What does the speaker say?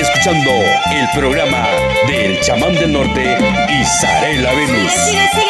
escuchando el programa del Chamán del Norte y Zarela Venus.